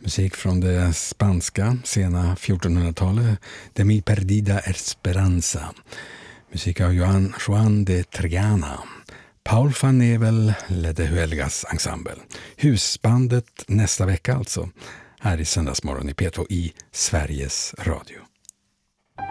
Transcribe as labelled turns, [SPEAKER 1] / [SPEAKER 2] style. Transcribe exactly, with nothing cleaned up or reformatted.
[SPEAKER 1] Musik från det spanska, sena fjortonhundratalet, De mi perdida esperanza. Musik av Joan, Juan de Triana. Paul van Nevel ledde Huelgas ensemble. Husbandet nästa vecka alltså, här i Söndagsmorgon i P två i Sveriges Radio.